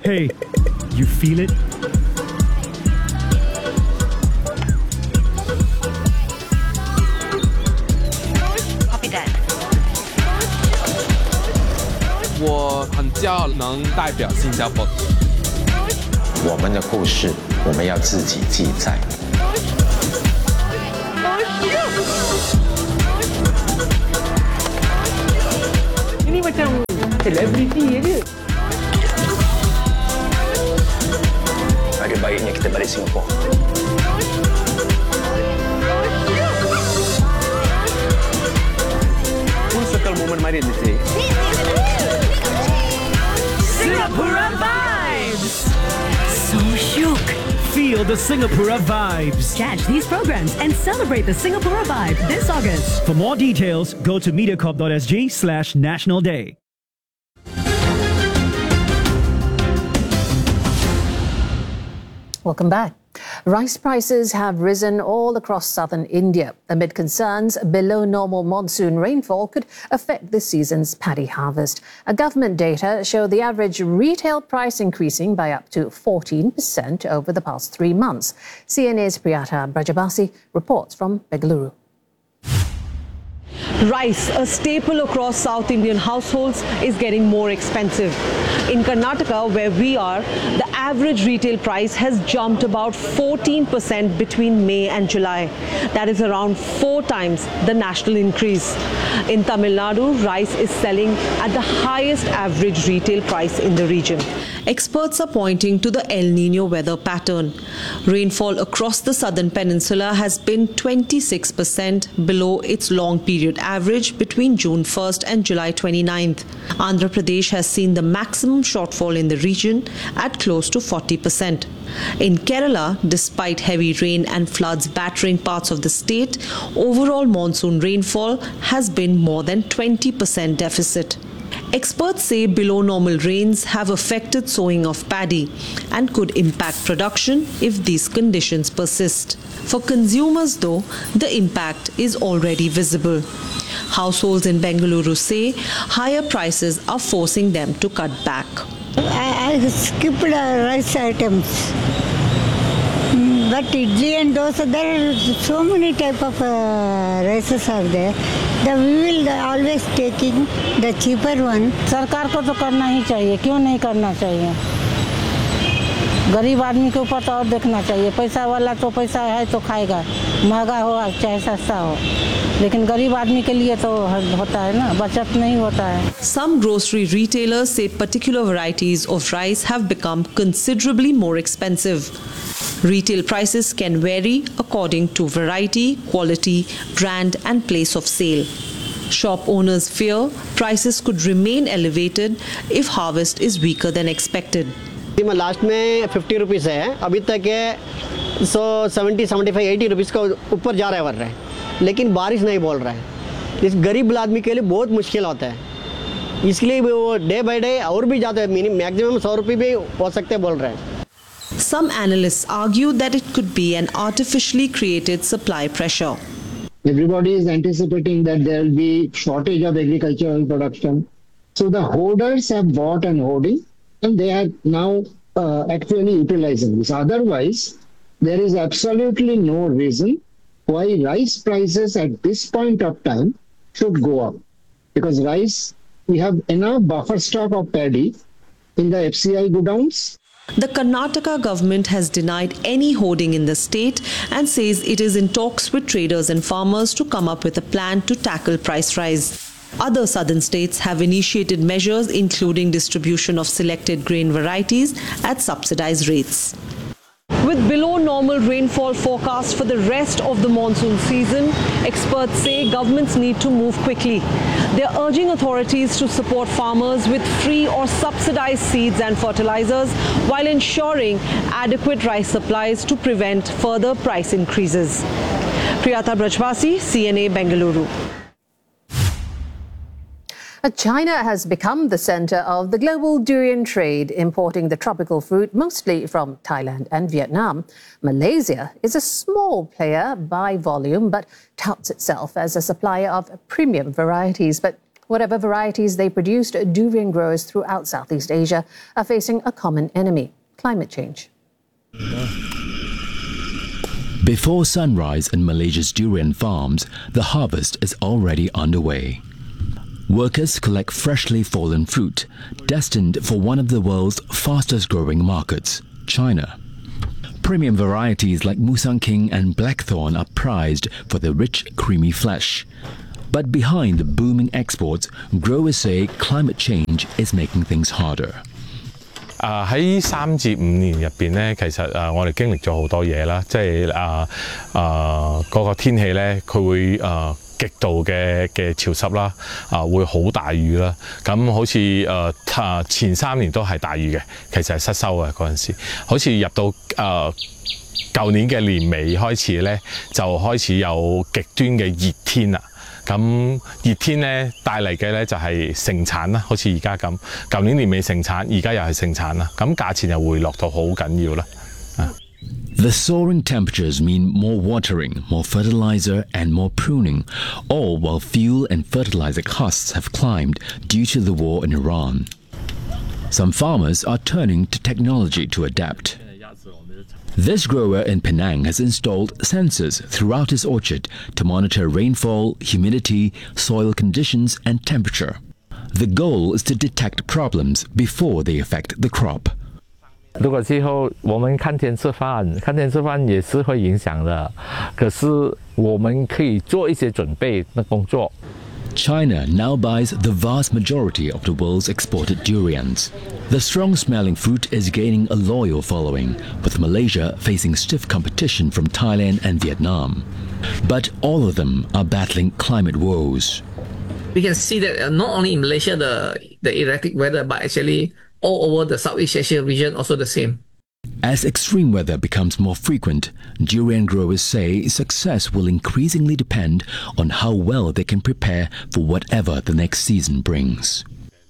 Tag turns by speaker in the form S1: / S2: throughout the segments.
S1: Hey, you feel it?
S2: Copy that.
S3: 我很骄傲能代表新加坡。
S4: 我们的故事，我们要自己记载。
S5: Ini macam selebriti je.
S4: Ada baiknya kita balik Singapura.
S5: Full circle moment mari ni.
S1: Singapura vibes! So shook. Feel the Singapura vibes.
S6: Catch these programs and celebrate the Singapura vibe this August.
S1: For more details, go to mediacorp.sg/National Day.
S7: Welcome back. Rice prices have risen all across southern India amid concerns below normal monsoon rainfall could affect this season's paddy harvest. Government data show the average retail price increasing by up to 14% over the past 3 months. CNA's Priyatha Brajabasi reports from Bengaluru.
S8: Rice, a staple across South Indian households, is getting more expensive. In Karnataka, where we are, the average retail price has jumped about 14% between May and July. That is around 4 times the national increase. In Tamil Nadu, rice is selling at the highest average retail price in the region. Experts are pointing to the El Nino weather pattern. Rainfall across the southern peninsula has been 26% below its long period average between June 1st and July 29th. Andhra Pradesh has seen the maximum shortfall in the region at close to 40%. In Kerala, despite heavy rain and floods battering parts of the state, overall monsoon rainfall has been more than 20% deficit. Experts say below normal rains have affected sowing of paddy and could impact production if these conditions persist. For consumers, though, the impact is already visible. Households in Bengaluru say higher prices are forcing them to cut back.
S9: I skipped rice items. But idli and dosa, there are so many type of rices are there. We will always taking the cheaper one.
S10: सरकार को तो करना ही चाहिए, क्यों नहीं करना चाहिए? गरीब आदमी के ऊपर तो और देखना चाहिए. पैसा वाला तो पैसा है तो खाएगा, महंगा हो चाहे सस्ता हो. लेकिन गरीब आदमी के लिए तो होता है ना, बचत नहीं होता है.
S8: Some grocery retailers say particular varieties of rice have become considerably more expensive. Retail prices can vary according to variety, quality, brand and place of sale. Shop owners fear prices could remain elevated if harvest is weaker than expected.
S11: Last में 50 rupees है, अभी तक है 70, 75, 80 rupees का ऊपर जा रहा है, लेकिन बारिश नहीं बोल रहा है. इस गरीब आदमी के लिए बहुत मुश्किल होता है, इसलिए वो डे बाय डे और भी ज़्यादा मैक्सिमम 100 रुपये भी हो सकते बोल रहे हैं.
S8: Some analysts argue that it could be an artificially created supply pressure.
S12: Everybody is anticipating that there will be shortage of agricultural production. So the hoarders have bought and hoarding, and they are now actually utilizing this. Otherwise, there is absolutely no reason why rice prices at this point of time should go up. Because rice, we have enough buffer stock of paddy in the FCI godowns.
S8: The Karnataka government has denied any hoarding in the state and says it is in talks with traders and farmers to come up with a plan to tackle price rise. Other southern states have initiated measures including distribution of selected grain varieties at subsidized rates. With below normal rainfall forecast for the rest of the monsoon season, experts say governments need to move quickly. They are urging authorities to support farmers with free or subsidized seeds and fertilizers while ensuring adequate rice supplies to prevent further price increases. Priyatha Brajbasi, CNA Bengaluru.
S7: China has become the centre of the global durian trade, importing the tropical fruit mostly from Thailand and Vietnam. Malaysia is a small player by volume, but touts itself as a supplier of premium varieties. But Whatever varieties they produced, durian growers throughout Southeast Asia are facing a common enemy: climate change.
S13: Before sunrise in Malaysia's durian farms, the harvest is already underway. Workers collect freshly fallen fruit, destined for one of the world's fastest-growing markets, China. Premium varieties like Musang King and Blackthorn are prized for their rich, creamy flesh. But behind the booming exports, growers say climate change is making things harder.
S14: 喺3至5年入邊咧，其實我哋經歷咗好多嘢啦，即係嗰個天氣咧，佢會極度嘅潮濕啦，會好大雨啦。咁好似前3年都係大雨嘅，其實係失收嘅嗰陣時，好似入到舊年嘅年尾開始咧，就開始有極端嘅熱天啦。咁熱天咧帶嚟嘅咧就係盛產啦，好似而家咁。舊年年尾盛產，而家又係盛產啦。咁價錢又回落到好緊要啦。
S13: The soaring temperatures mean more watering, more fertilizer, and more pruning, all while fuel and fertilizer costs have climbed due to the war in Iran. Some farmers are turning to technology to adapt. This grower in Penang has installed sensors throughout his orchard to monitor rainfall, humidity, soil conditions, and temperature. The goal is to detect problems before they affect the crop.
S15: 如果气候我们看天吃饭也是会影响的，可是我们可以做一些准备的工作。
S13: China now buys the vast majority of the world's exported durians. The strong-smelling fruit is gaining a loyal following, with Malaysia facing stiff competition from Thailand and Vietnam. But all of them are battling climate woes.
S16: We can see that not only in Malaysia the erratic weather, but actually all over the Southeast Asia region also the same.
S13: As extreme weather becomes more frequent, durian growers say success will increasingly depend on how well they can prepare for whatever the next season brings.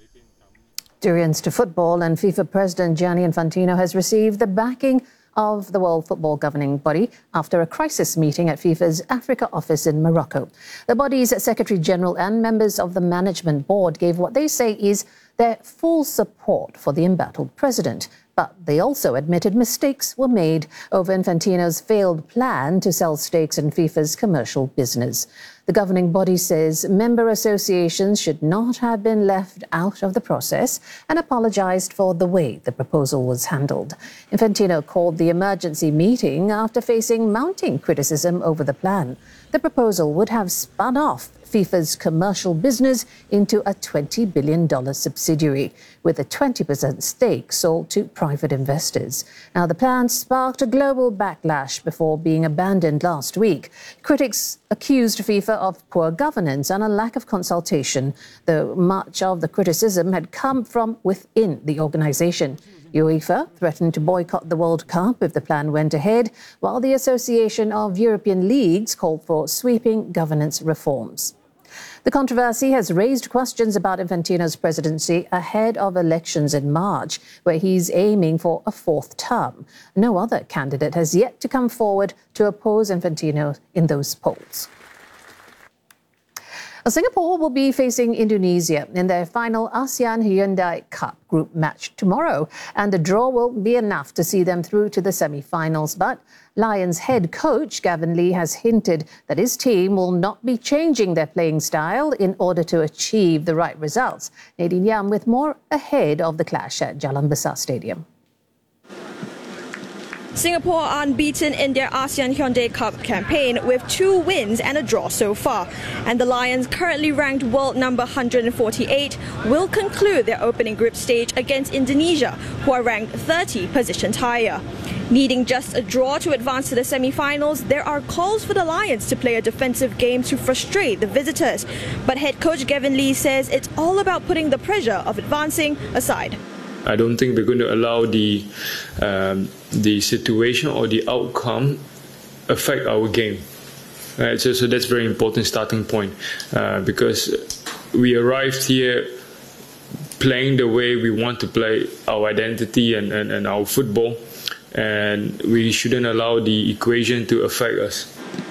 S7: Durians to football, and FIFA President Gianni Infantino has received the backing of the World Football Governing Body after a crisis meeting at FIFA's Africa office in Morocco. The body's Secretary General and members of the Management Board gave what they say is their full support for the embattled president. But they also admitted mistakes were made over Infantino's failed plan to sell stakes in FIFA's commercial business. The governing body says member associations should not have been left out of the process and apologized for the way the proposal was handled. Infantino called the emergency meeting after facing mounting criticism over the plan. The proposal would have spun off FIFA's commercial business into a $20 billion subsidiary, with a 20% stake sold to private investors. Now, the plan sparked a global backlash before being abandoned last week. Critics accused FIFA of poor governance and a lack of consultation, though much of the criticism had come from within the organization. UEFA threatened to boycott the World Cup if the plan went ahead, while the Association of European Leagues called for sweeping governance reforms. The controversy has raised questions about Infantino's presidency ahead of elections in March, where he's aiming for a fourth term. No other candidate has yet to come forward to oppose Infantino in those polls. Singapore will be facing Indonesia in their final ASEAN Hyundai Cup group match tomorrow, and a draw will be enough to see them through to the semi-finals. But Lions head coach Gavin Lee has hinted that his team will not be changing their playing style in order to achieve the right results. Nadine Yam with more ahead of the clash at Jalan Besar Stadium.
S17: Singapore are unbeaten in their ASEAN Hyundai Cup campaign with 2 wins and a draw so far. And the Lions, currently ranked world number 148, will conclude their opening group stage against Indonesia, who are ranked 30 positions higher. Needing just a draw to advance to the semi-finals, there are calls for the Lions to play a defensive game to frustrate the visitors. But head coach Gavin Lee says it's all about putting the pressure of advancing aside.
S18: I don't think we're going to allow the situation or the outcome affect our game. Right? So that's a very important starting point because we arrived here playing the way we want to play our identity and our football, and we shouldn't allow the equation to affect us.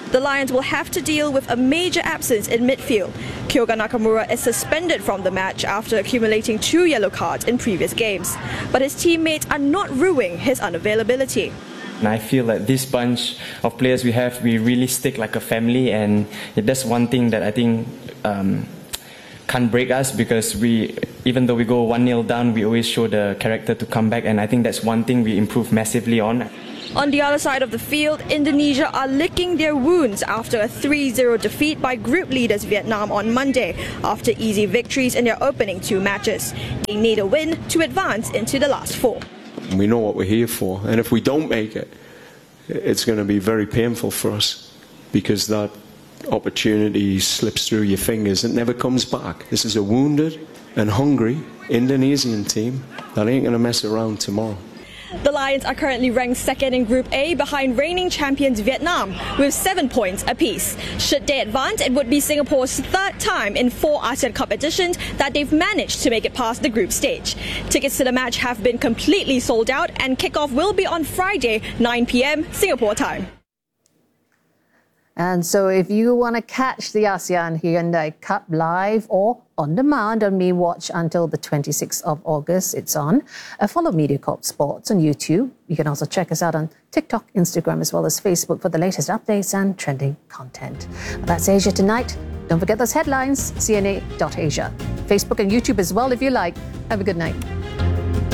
S17: The Lions will have to deal with a major absence in midfield. Kyoga Nakamura is suspended from the match after accumulating 2 yellow cards in previous games. But his teammates are not ruining his unavailability.
S19: And I feel that this bunch of players we have, we really stick like a family, and that's one thing that I think can't break us, because even though we go 1-0 down, we always show the character to come back, and I think that's one thing we improve massively on.
S17: On the other side of the field, Indonesia are licking their wounds after a 3-0 defeat by group leaders Vietnam on Monday, after easy victories in their opening 2 matches. They need a win to advance into the last 4.
S20: We know what we're here for, and if we don't make it, it's going to be very painful for us, because that opportunity slips through your fingers and never comes back. This is a wounded and hungry Indonesian team that ain't going to mess around tomorrow.
S17: The Lions are currently ranked second in Group A behind reigning champions Vietnam with 7 points apiece. Should they advance, it would be Singapore's 3rd time in 4 ASEAN Cup editions that they've managed to make it past the group stage. Tickets to the match have been completely sold out, and kickoff will be on Friday, 9 p.m. Singapore time.
S7: And so if you want to catch the ASEAN Hyundai Cup live or on demand on Me Watch until the 26th of August, it's on. Follow MediaCorp Sports on YouTube. You can also check us out on TikTok, Instagram, as well as Facebook for the latest updates and trending content. That's Asia Tonight. Don't forget those headlines, cna.asia. Facebook and YouTube as well if you like. Have a good night.